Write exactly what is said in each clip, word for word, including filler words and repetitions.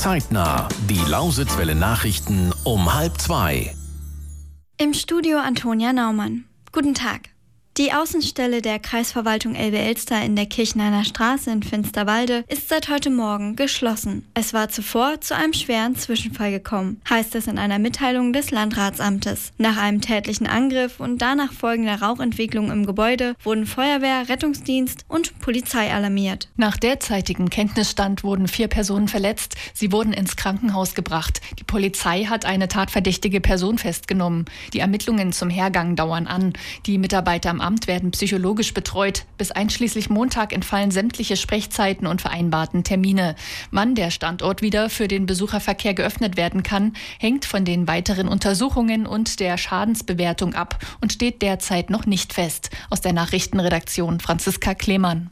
Zeitnah, die Lausitzwelle Nachrichten um halb zwei. Im Studio Antonia Naumann. Guten Tag. Die Außenstelle der Kreisverwaltung Elbe-Elster in der Kirchneiner Straße in Finsterwalde ist seit heute Morgen geschlossen. Es war zuvor zu einem schweren Zwischenfall gekommen, heißt es in einer Mitteilung des Landratsamtes. Nach einem tätlichen Angriff und danach folgender Rauchentwicklung im Gebäude wurden Feuerwehr, Rettungsdienst und Polizei alarmiert. Nach derzeitigem Kenntnisstand wurden vier Personen verletzt. Sie wurden ins Krankenhaus gebracht. Die Polizei hat eine tatverdächtige Person festgenommen. Die Ermittlungen zum Hergang dauern an. Die Mitarbeiter am Amt werden psychologisch betreut. Bis einschließlich Montag entfallen sämtliche Sprechzeiten und vereinbarten Termine. Wann der Standort wieder für den Besucherverkehr geöffnet werden kann, hängt von den weiteren Untersuchungen und der Schadensbewertung ab und steht derzeit noch nicht fest. Aus der Nachrichtenredaktion Franziska Klemann.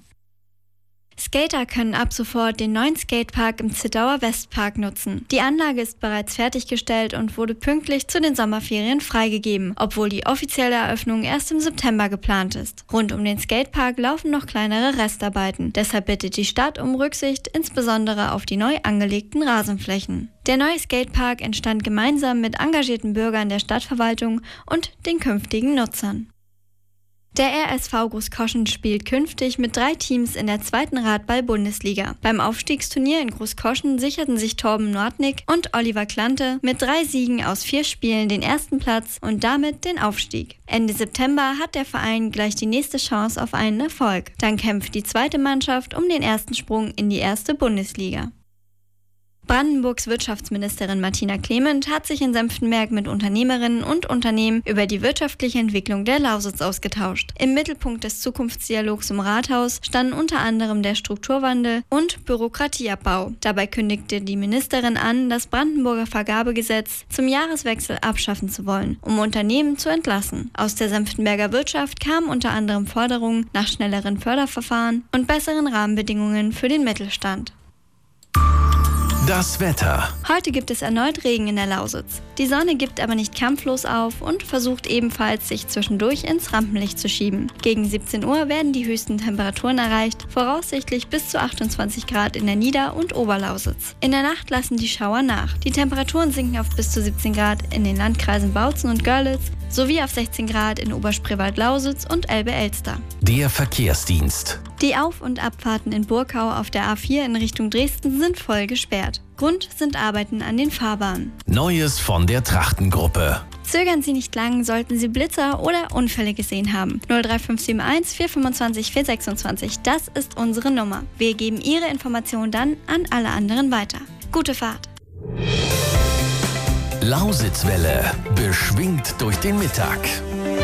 Skater können ab sofort den neuen Skatepark im Zittauer Westpark nutzen. Die Anlage ist bereits fertiggestellt und wurde pünktlich zu den Sommerferien freigegeben, obwohl die offizielle Eröffnung erst im September geplant ist. Rund um den Skatepark laufen noch kleinere Restarbeiten. Deshalb bittet die Stadt um Rücksicht, insbesondere auf die neu angelegten Rasenflächen. Der neue Skatepark entstand gemeinsam mit engagierten Bürgern der Stadtverwaltung und den künftigen Nutzern. Der R S V Großkoschen spielt künftig mit drei Teams in der zweiten Radball-Bundesliga. Beim Aufstiegsturnier in Großkoschen sicherten sich Torben Nordnick und Oliver Klante mit drei Siegen aus vier Spielen den ersten Platz und damit den Aufstieg. Ende September hat der Verein gleich die nächste Chance auf einen Erfolg. Dann kämpft die zweite Mannschaft um den ersten Sprung in die erste Bundesliga. Brandenburgs Wirtschaftsministerin Martina Clement hat sich in Senftenberg mit Unternehmerinnen und Unternehmen über die wirtschaftliche Entwicklung der Lausitz ausgetauscht. Im Mittelpunkt des Zukunftsdialogs im Rathaus standen unter anderem der Strukturwandel und Bürokratieabbau. Dabei kündigte die Ministerin an, das Brandenburger Vergabegesetz zum Jahreswechsel abschaffen zu wollen, um Unternehmen zu entlassen. Aus der Senftenberger Wirtschaft kamen unter anderem Forderungen nach schnelleren Förderverfahren und besseren Rahmenbedingungen für den Mittelstand. Das Wetter. Heute gibt es erneut Regen in der Lausitz. Die Sonne gibt aber nicht kampflos auf und versucht ebenfalls, sich zwischendurch ins Rampenlicht zu schieben. Gegen siebzehn Uhr werden die höchsten Temperaturen erreicht, voraussichtlich bis zu achtundzwanzig Grad in der Nieder- und Oberlausitz. In der Nacht lassen die Schauer nach. Die Temperaturen sinken auf bis zu siebzehn Grad in den Landkreisen Bautzen und Görlitz sowie auf sechzehn Grad in Oberspreewald-Lausitz und Elbe-Elster. Der Verkehrsdienst. Die Auf- und Abfahrten in Burkau auf der A vier in Richtung Dresden sind voll gesperrt. Grund sind Arbeiten an den Fahrbahnen. Neues von der Trachtengruppe. Zögern Sie nicht lang, sollten Sie Blitzer oder Unfälle gesehen haben. null drei fünf sieben eins vier fünfundzwanzig vier sechsundzwanzig, das ist unsere Nummer. Wir geben Ihre Informationen dann an alle anderen weiter. Gute Fahrt! Lausitzwelle, beschwingt durch den Mittag.